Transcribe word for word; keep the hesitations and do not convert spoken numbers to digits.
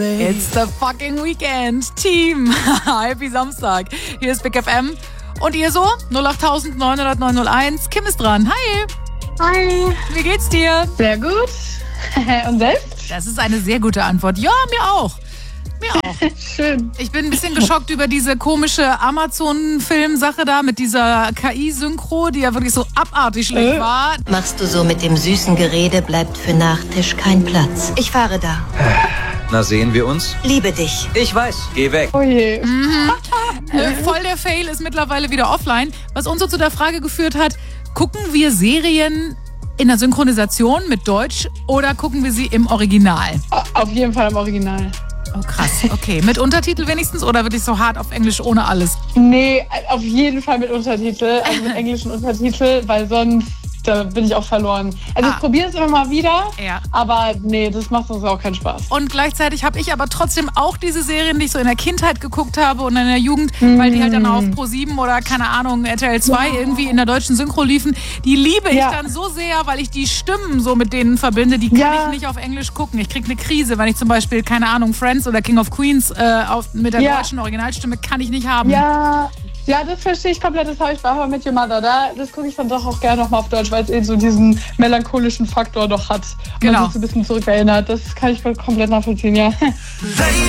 It's the fucking weekend, Team. Happy Samstag. Hier ist Big F M. Und ihr so? null acht neun null null neun null eins. Kim ist dran. Hi. Hi. Wie geht's dir? Sehr gut. Und selbst? Das ist eine sehr gute Antwort. Ja, mir auch. Mir auch. Schön. Ich bin ein bisschen geschockt über diese komische Amazon-Film-Sache da mit dieser K I-Synchro, die ja wirklich so abartig schlecht Äh. war. Machst du so mit dem süßen Gerede, bleibt für Nachtisch kein Platz. Ich fahre da. Na, sehen wir uns? Liebe dich. Ich weiß. Geh weg. Oh je. Äh, voll der Fail ist mittlerweile wieder offline. Was uns so zu der Frage geführt hat, gucken wir Serien in der Synchronisation mit Deutsch oder gucken wir sie im Original? Auf jeden Fall im Original. Oh krass, okay. Mit Untertitel wenigstens oder wirklich so hart auf Englisch ohne alles? Nee, auf jeden Fall mit Untertitel, also mit englischen Untertitel, weil sonst da bin ich auch verloren. Also Ah. ich probiere es immer mal wieder, Ja. aber nee, das macht uns auch keinen Spaß. Und gleichzeitig habe ich aber trotzdem auch diese Serien, die ich so in der Kindheit geguckt habe und in der Jugend, weil die halt dann auf Pro sieben oder keine Ahnung, R T L zwei irgendwie in der deutschen Synchro liefen, die liebe ich Ja. dann so sehr, weil ich die Stimmen so mit denen verbinde, die kann Ja. ich nicht auf Englisch gucken. Ich kriege eine Krise, wenn ich zum Beispiel, keine Ahnung, Friends oder King of Queens äh, auf, mit der Ja. deutschen Originalstimme kann ich nicht haben. Ja, ja, das verstehe ich komplett. Das habe ich bei How I Met Your Mother. Da, das gucke ich dann doch auch gerne nochmal auf Deutsch, weil es eben so diesen melancholischen Faktor doch hat. Und Genau. man sich so ein bisschen zurückerinnert. Das kann ich komplett nachvollziehen, ja. Baby,